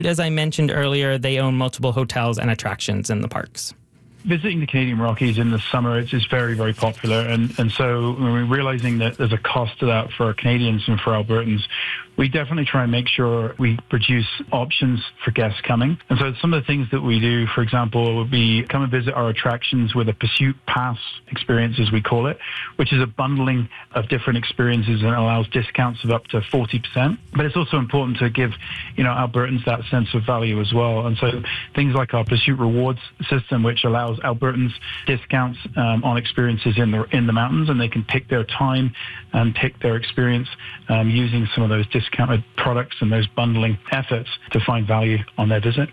As I mentioned earlier, they own multiple hotels and attractions in the parks. Visiting the Canadian Rockies in the summer is very, very popular. And so when we're realizing that there's a cost to that for Canadians and for Albertans, we definitely try and make sure we produce options for guests coming. And so some of the things that we do, for example, would be come and visit our attractions with a Pursuit Pass experience, as we call it, which is a bundling of different experiences and allows discounts of up to 40%. But it's also important to give, Albertans that sense of value as well. And so things like our Pursuit Rewards system, which allows Albertans discounts on experiences in the mountains, and they can pick their time and pick their experience using some of those discounted products and those bundling efforts to find value on their visit.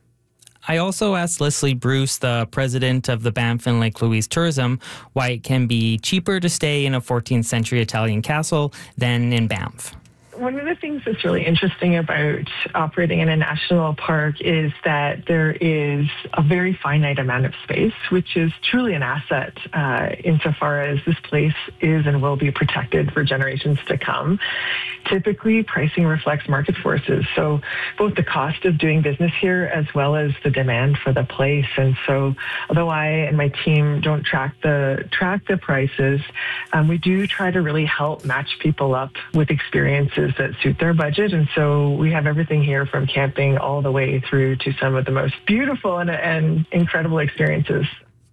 I also asked Leslie Bruce, the president of the Banff and Lake Louise Tourism, why it can be cheaper to stay in a 14th century Italian castle than in Banff. One of the things that's really interesting about operating in a national park is that there is a very finite amount of space, which is truly an asset insofar as this place is and will be protected for generations to come. Typically, pricing reflects market forces. So both the cost of doing business here as well as the demand for the place. And so although I and my team don't track the prices, we do try to really help match people up with experiences that suit their budget. And so we have everything here from camping all the way through to some of the most beautiful and incredible experiences.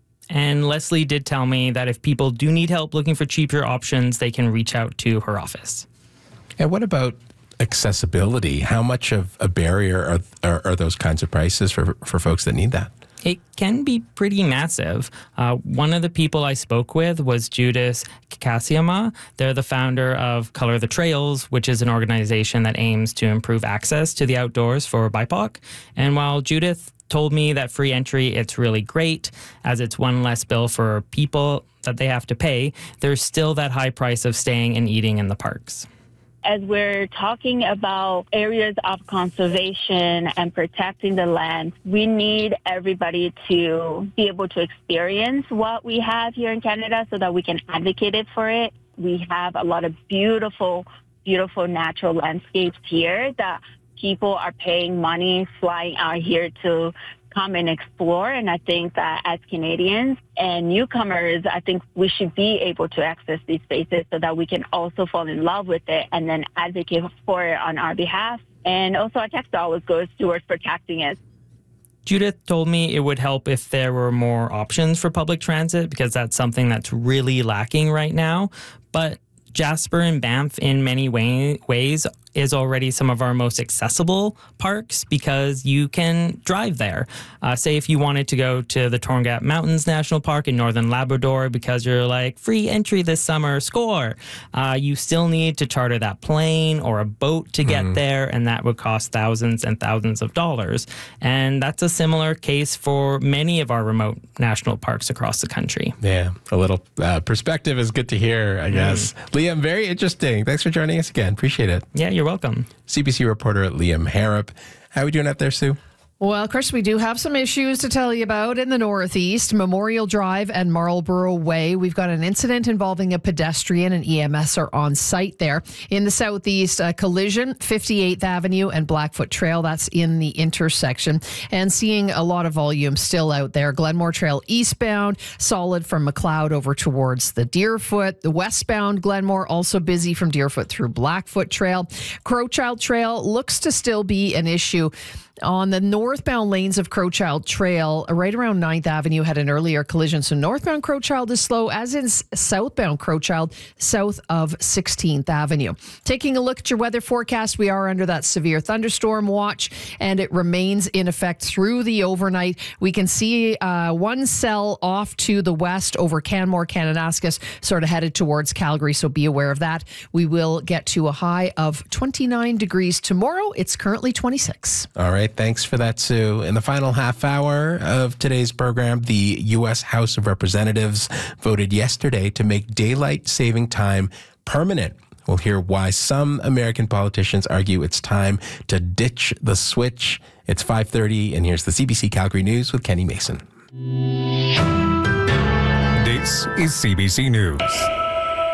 And Leslie did tell me that if people do need help looking for cheaper options, they can reach out to her office. And what about accessibility? How much of a barrier are those kinds of prices for folks that need that? It can be pretty massive. One of the people I spoke with was Judith Kasiama. They're the founder of Color the Trails, which is an organization that aims to improve access to the outdoors for BIPOC. And while Judith told me that free entry, it's really great, as it's one less bill for people that they have to pay, there's still that high price of staying and eating in the parks. As we're talking about areas of conservation and protecting the land, we need everybody to be able to experience what we have here in Canada so that we can advocate it for it. We have a lot of beautiful, beautiful natural landscapes here that people are paying money, flying out here to come and explore. And I think that as Canadians and newcomers, I think we should be able to access these spaces so that we can also fall in love with it and then advocate for it on our behalf. And also our tax dollars goes towards protecting it. Judith told me it would help if there were more options for public transit because that's something that's really lacking right now. But Jasper and Banff in many ways is already some of our most accessible parks because you can drive there. Say if you wanted to go to the Torngat Mountains National Park in Northern Labrador because you're like, free entry this summer, score. You still need to charter that plane or a boat to get there, and that would cost thousands and thousands of dollars. And that's a similar case for many of our remote national parks across the country. Yeah, a little perspective is good to hear, I guess. Liam, very interesting. Thanks for joining us again. Appreciate it. Yeah, you're welcome. CBC reporter Liam Harrop. How are we doing out there, Sue? Well, Chris, we do have some issues to tell you about in the Northeast. Memorial Drive and Marlborough Way. We've got an incident involving a pedestrian, and EMS are on site there. In the Southeast, a collision, 58th Avenue and Blackfoot Trail. That's in the intersection. And seeing a lot of volume still out there. Glenmore Trail eastbound, solid from McLeod over towards the Deerfoot. The westbound Glenmore also busy from Deerfoot through Blackfoot Trail. Crowchild Trail looks to still be an issue. On the northbound lanes of Crowchild Trail, right around 9th Avenue, had an earlier collision. So northbound Crowchild is slow, as is southbound Crowchild, south of 16th Avenue. Taking a look at your weather forecast, we are under that severe thunderstorm watch, and it remains in effect through the overnight. We can see one cell off to the west over Canmore, Kananaskis, sort of headed towards Calgary, so be aware of that. We will get to a high of 29 degrees tomorrow. It's currently 26. All right. Thanks for that, Sue. In the final half hour of today's program, the U.S. House of Representatives voted yesterday to make daylight saving time permanent. We'll hear why some American politicians argue it's time to ditch the switch. It's 5:30, and here's the CBC Calgary News with Kenny Mason. This is CBC News.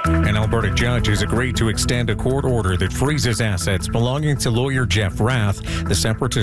An Alberta judge has agreed to extend a court order that freezes assets belonging to lawyer Jeff Rath. The Separatist